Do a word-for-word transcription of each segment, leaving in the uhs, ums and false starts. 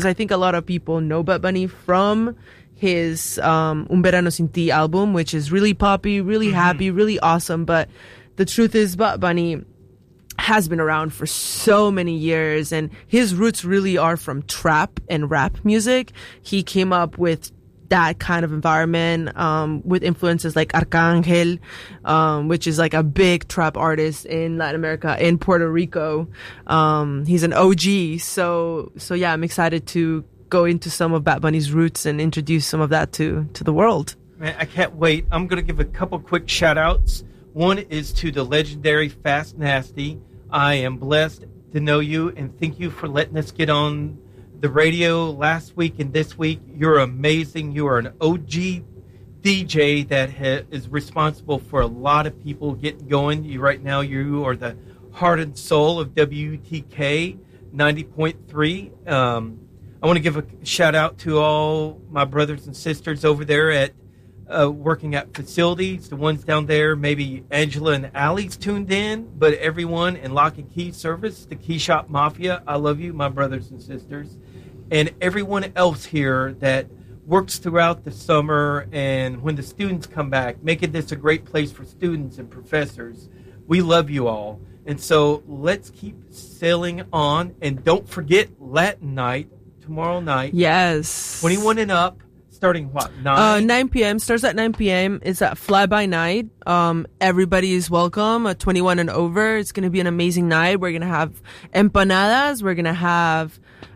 I think a lot of people know Bad Bunny from his um, Un Verano Sin Ti album, which is really poppy, really mm-hmm. happy, really awesome. But the truth is, Bad Bunny has been around for so many years, and his roots really are from trap and rap music. He came up with that kind of environment um, with influences like Arcángel, um, which is like a big trap artist in Latin America, in Puerto Rico. Um, he's an O G. So, so yeah, I'm excited to go into some of Bad Bunny's roots and introduce some of that to, to the world. Man, I can't wait. I'm going to give a couple quick shout outs. One is to the legendary Fast Nasty. I am blessed to know you, and thank you for letting us get on the radio last week and this week. You're amazing. You are an O G D J that ha- is responsible for a lot of people getting going. You right now, you are the heart and soul of W T K ninety point three. Um, I want to give a shout out to all my brothers and sisters over there at Uh, working at facilities, the ones down there, maybe Angela and Allie's tuned in, but everyone in Lock and Key Service, the Key Shop Mafia, I love you, my brothers and sisters, and everyone else here that works throughout the summer and when the students come back, making this a great place for students and professors. We love you all. And so let's keep sailing on, and don't forget Latin Night tomorrow night. Yes. twenty-one and up. Starting what, nine? Uh, nine p.m. Starts at nine p.m. It's at Fly By Night. Um, everybody is welcome at twenty-one and over. It's going to be an amazing night. We're going to have empanadas. We're going to have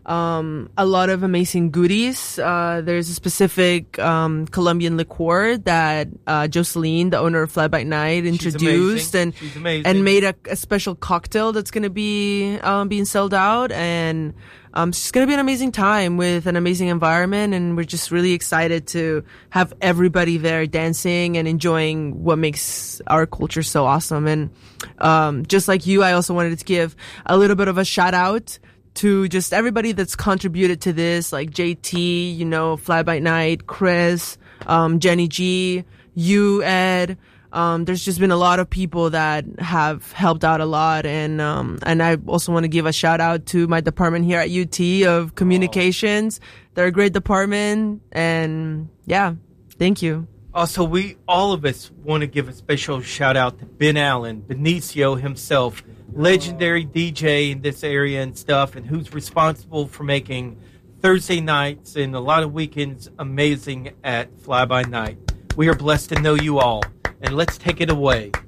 um, a lot of amazing goodies. Uh, there's a specific um, Colombian liqueur that uh, Jocelyn, the owner of Fly By Night, introduced and and made a, a special cocktail that's going to be um, being sold out. And Um, it's just going to be an amazing time with an amazing environment, and we're just really excited to have everybody there dancing and enjoying what makes our culture so awesome. And um, just like you, I also wanted to give a little bit of a shout out to just everybody that's contributed to this, like J T, you know, Fly By Night, Chris, um, Jenny G, you, Ed. Um, there's just been a lot of people that have helped out a lot. And, um, and I also want to give a shout out to my department here at U T of communications. Oh. They're a great department. And yeah, thank you. Also, we, all of us want to give a special shout out to Ben Allen, Benicio himself, legendary D J in this area and stuff, and who's responsible for making Thursday nights and a lot of weekends amazing at Fly By Night. We are blessed to know you all. And let's take it away.